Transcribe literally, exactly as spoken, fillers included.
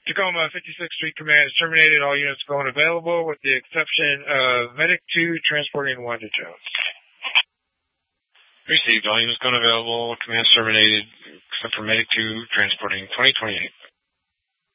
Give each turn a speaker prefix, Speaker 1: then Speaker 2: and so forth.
Speaker 1: Tacoma, fifty-sixth Street Command is terminated. All units go unavailable with the exception of Medic two transporting Wanda Jones. Received. All units go unavailable. Command terminated except for Medic two transporting twenty twenty-eight.